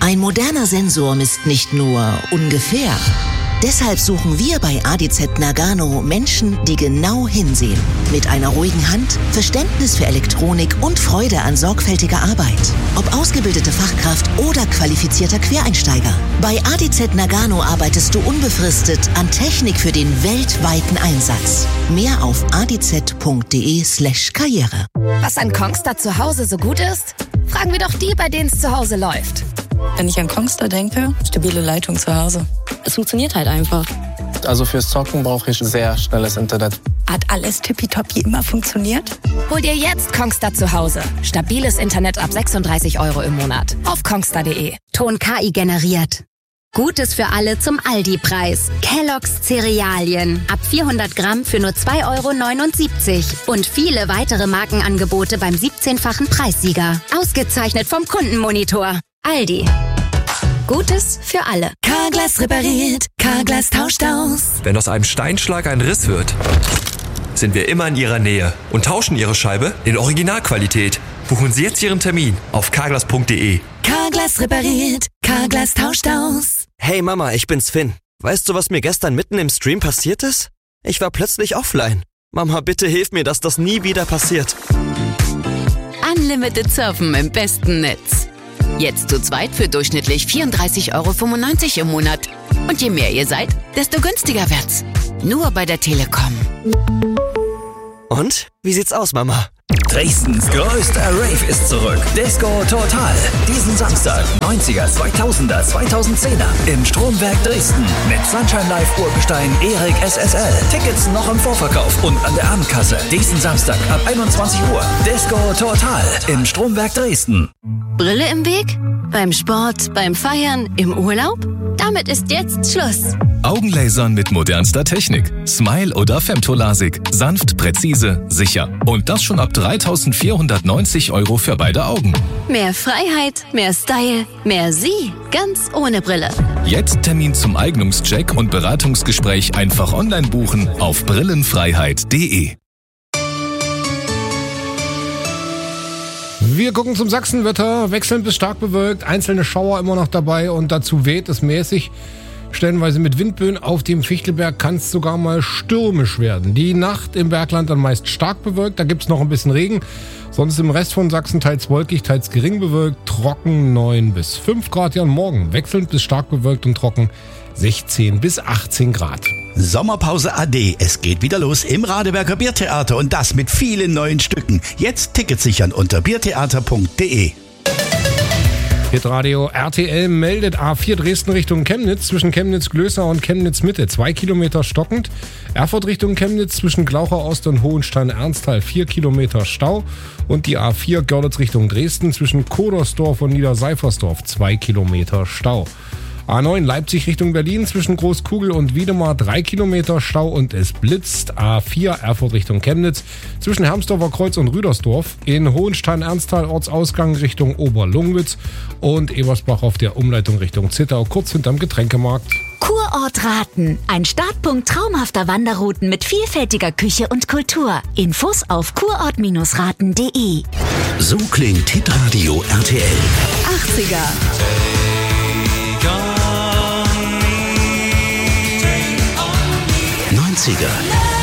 Ein moderner Sensor misst nicht nur ungefähr. Deshalb suchen wir bei ADZ Nagano Menschen, die genau hinsehen. Mit einer ruhigen Hand, Verständnis für Elektronik und Freude an sorgfältiger Arbeit. Ob ausgebildete Fachkraft oder qualifizierter Quereinsteiger. Bei ADZ Nagano arbeitest du unbefristet an Technik für den weltweiten Einsatz. Mehr auf adz.de/Karriere. Was an Kongstar zu Hause so gut ist? Fragen wir doch die, bei denen es zu Hause läuft. Wenn ich an Kongstar denke, stabile Leitung zu Hause. Es funktioniert halt einfach. Also fürs Zocken brauche ich sehr schnelles Internet. Hat alles tippitoppi immer funktioniert? Hol dir jetzt Kongstar zu Hause. Stabiles Internet ab 36 € im Monat. Auf kongstar.de. Ton KI generiert. Gutes für alle zum Aldi-Preis. Kellogg's Cerealien. Ab 400 Gramm für nur 2,79 €. Und viele weitere Markenangebote beim 17-fachen Preissieger. Ausgezeichnet vom Kundenmonitor. Aldi. Gutes für alle. Carglass repariert, Carglass tauscht aus. Wenn aus einem Steinschlag ein Riss wird, sind wir immer in Ihrer Nähe und tauschen Ihre Scheibe in Originalqualität. Buchen Sie jetzt Ihren Termin auf carglass.de. Carglass repariert, Carglass tauscht aus. Hey Mama, ich bin's Finn. Weißt du, was mir gestern mitten im Stream passiert ist? Ich war plötzlich offline. Mama, bitte hilf mir, dass das nie wieder passiert. Unlimited Surfen im besten Netz. Jetzt zu zweit für durchschnittlich 34,95 € im Monat. Und je mehr ihr seid, desto günstiger wird's. Nur bei der Telekom. Und? Wie sieht's aus, Mama? Dresdens größter Rave ist zurück. Disco Total. Diesen Samstag, 90er, 2000er, 2010er im Stromwerk Dresden. Mit Sunshine Live Urgestein Erik SSL. Tickets noch im Vorverkauf und an der Abendkasse. Diesen Samstag ab 21 Uhr. Disco Total im Stromwerk Dresden. Brille im Weg? Beim Sport, beim Feiern, im Urlaub? Damit ist jetzt Schluss. Augenlasern mit modernster Technik. Smile oder Femtolasik. Sanft, präzise, sicher. Und das schon ab 3.490 € für beide Augen. Mehr Freiheit, mehr Style, mehr Sie. Ganz ohne Brille. Jetzt Termin zum Eignungscheck und Beratungsgespräch einfach online buchen auf brillenfreiheit.de. Wir gucken zum Sachsenwetter. Wechselnd bis stark bewölkt. Einzelne Schauer immer noch dabei und dazu weht es mäßig. Stellenweise mit Windböen. Auf dem Fichtelberg kann es sogar mal stürmisch werden. Die Nacht im Bergland dann meist stark bewölkt. Da gibt es noch ein bisschen Regen. Sonst im Rest von Sachsen teils wolkig, teils gering bewölkt. Trocken 9 bis 5 Grad. Ja, und morgen wechselnd bis stark bewölkt und trocken 16 bis 18 Grad. Sommerpause AD. Es geht wieder los im Radeberger Biertheater und das mit vielen neuen Stücken. Jetzt Tickets sichern unter biertheater.de. Hitradio RTL meldet A4 Dresden Richtung Chemnitz zwischen Chemnitz-Glößau und Chemnitz-Mitte 2 Kilometer stockend. Erfurt Richtung Chemnitz zwischen Glauchau-Ost und Hohenstein-Ernsthal 4 Kilometer Stau. Und die A4 Görlitz Richtung Dresden zwischen Kodersdorf und Niederseifersdorf 2 Kilometer Stau. A9 Leipzig Richtung Berlin zwischen Großkugel und Wiedemar 3 Kilometer Stau und es blitzt. A4 Erfurt Richtung Chemnitz zwischen Hermsdorfer Kreuz und Rüdersdorf. In Hohenstein-Ernsthal Ortsausgang Richtung Oberlungwitz und Ebersbach auf der Umleitung Richtung Zittau, kurz hinterm Getränkemarkt. Kurort Raten. Ein Startpunkt traumhafter Wanderrouten mit vielfältiger Küche und Kultur. Infos auf kurort-raten.de. So klingt Hitradio RTL. 80er. 90er.